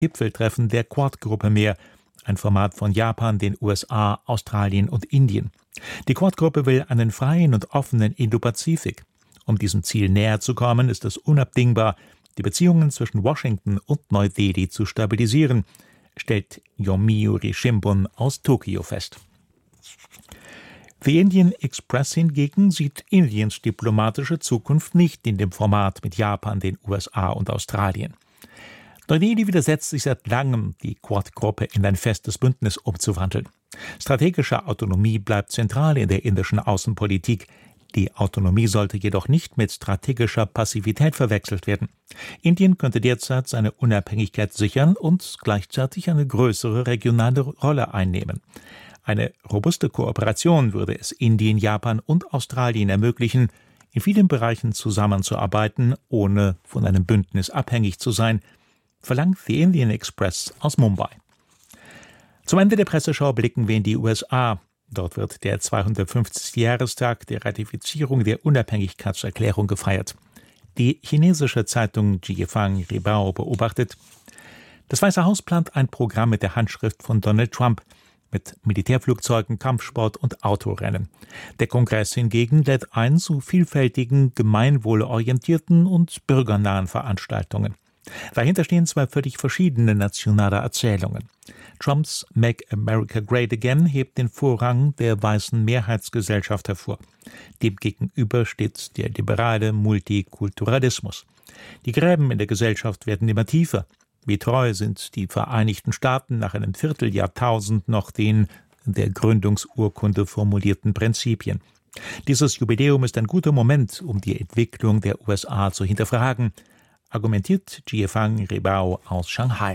Gipfeltreffen der Quad-Gruppe mehr, ein Format von Japan, den USA, Australien und Indien. Die Quad-Gruppe will einen freien und offenen Indopazifik. Um diesem Ziel näher zu kommen, ist es unabdingbar, die Beziehungen zwischen Washington und Neu-Delhi zu stabilisieren, stellt Yomiuri Shimbun aus Tokio fest. The Indian Express hingegen sieht Indiens diplomatische Zukunft nicht in dem Format mit Japan, den USA und Australien. Neu-Delhi widersetzt sich seit langem, die Quad-Gruppe in ein festes Bündnis umzuwandeln. Strategische Autonomie bleibt zentral in der indischen Außenpolitik. Die Autonomie sollte jedoch nicht mit strategischer Passivität verwechselt werden. Indien könnte derzeit seine Unabhängigkeit sichern und gleichzeitig eine größere regionale Rolle einnehmen. Eine robuste Kooperation würde es Indien, Japan und Australien ermöglichen, in vielen Bereichen zusammenzuarbeiten, ohne von einem Bündnis abhängig zu sein, verlangt The Indian Express aus Mumbai. Zum Ende der Presseschau blicken wir in die USA. Dort wird der 250. Jahrestag der Ratifizierung der Unabhängigkeitserklärung gefeiert. Die chinesische Zeitung Jiefang Ribao beobachtet: Das Weiße Haus plant ein Programm mit der Handschrift von Donald Trump, mit Militärflugzeugen, Kampfsport und Autorennen. Der Kongress hingegen lädt ein zu vielfältigen, gemeinwohlorientierten und bürgernahen Veranstaltungen. Dahinter stehen zwei völlig verschiedene nationale Erzählungen. Trumps Make America Great Again hebt den Vorrang der weißen Mehrheitsgesellschaft hervor. Demgegenüber steht der liberale Multikulturalismus. Die Gräben in der Gesellschaft werden immer tiefer. Wie treu sind die Vereinigten Staaten nach einem Vierteljahrtausend noch den in der Gründungsurkunde formulierten Prinzipien? Dieses Jubiläum ist ein guter Moment, um die Entwicklung der USA zu hinterfragen, argumentiert Jiefang Ribao aus Shanghai.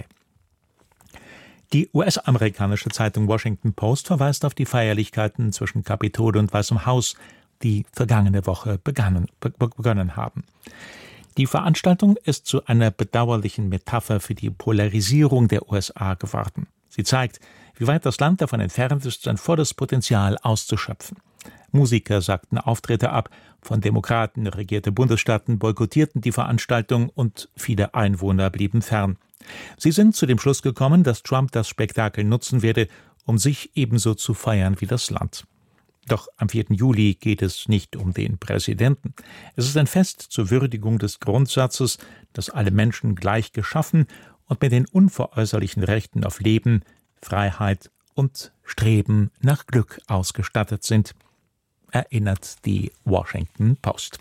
Die US-amerikanische Zeitung Washington Post verweist auf die Feierlichkeiten zwischen Kapitol und Weißem Haus, die vergangene Woche begonnen haben. Die Veranstaltung ist zu einer bedauerlichen Metapher für die Polarisierung der USA geworden. Sie zeigt, wie weit das Land davon entfernt ist, sein volles Potenzial auszuschöpfen. Musiker sagten Auftritte ab, von Demokraten regierte Bundesstaaten boykottierten die Veranstaltung und viele Einwohner blieben fern. Sie sind zu dem Schluss gekommen, dass Trump das Spektakel nutzen werde, um sich ebenso zu feiern wie das Land. Doch am 4. Juli geht es nicht um den Präsidenten. Es ist ein Fest zur Würdigung des Grundsatzes, dass alle Menschen gleich geschaffen und mit den unveräußerlichen Rechten auf Leben, Freiheit und Streben nach Glück ausgestattet sind, erinnert die Washington Post.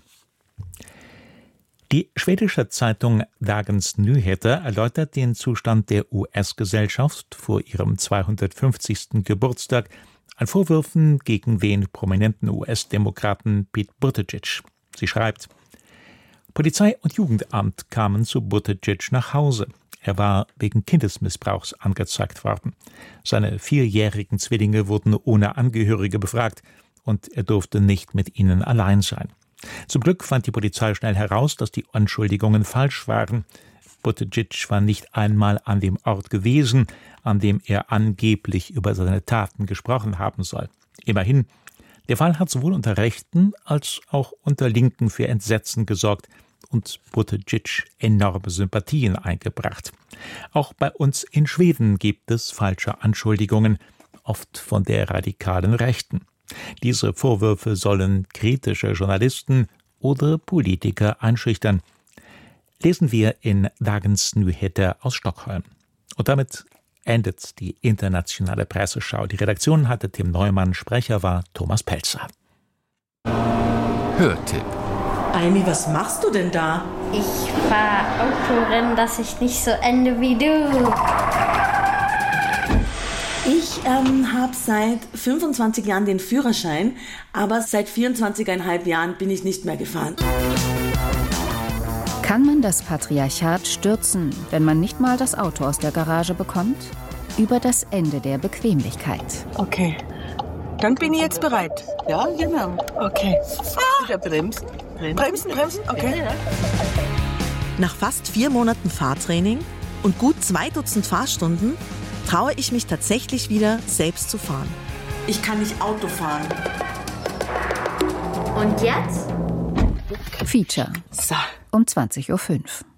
Die schwedische Zeitung Dagens Nyheter erläutert den Zustand der US-Gesellschaft vor ihrem 250. Geburtstag an Vorwürfen gegen den prominenten US-Demokraten Pete Buttigieg. Sie schreibt: Polizei und Jugendamt kamen zu Buttigieg nach Hause. Er war wegen Kindesmissbrauchs angezeigt worden. Seine 4-jährigen Zwillinge wurden ohne Angehörige befragt und er durfte nicht mit ihnen allein sein. Zum Glück fand die Polizei schnell heraus, dass die Anschuldigungen falsch waren. Buttigieg war nicht einmal an dem Ort gewesen, an dem er angeblich über seine Taten gesprochen haben soll. Immerhin, der Fall hat sowohl unter Rechten als auch unter Linken für Entsetzen gesorgt und Buttigieg enorme Sympathien eingebracht. Auch bei uns in Schweden gibt es falsche Anschuldigungen, oft von der radikalen Rechten. Diese Vorwürfe sollen kritische Journalisten oder Politiker einschüchtern. Lesen wir in Dagens Nyheter aus Stockholm. Und damit endet die internationale Presseschau. Die Redaktion hatte Tim Neumann, Sprecher war Thomas Pelzer. Hörtipp. Aimi, was machst du denn da? Ich fahr Autorennen, dass ich nicht so ende wie du. Ich habe seit 25 Jahren den Führerschein, aber seit 24,5 Jahren bin ich nicht mehr gefahren. Kann man das Patriarchat stürzen, wenn man nicht mal das Auto aus der Garage bekommt? Über das Ende der Bequemlichkeit. Okay, dann bin ich jetzt bereit. Ja, genau. Okay. Wieder bremsen. Bremsen, okay. Ja. Nach fast 4 Monaten Fahrtraining und gut 2 Dutzend Fahrstunden traue ich mich tatsächlich wieder, selbst zu fahren. Ich kann nicht Auto fahren. Und jetzt? Feature So. um 20:05 Uhr.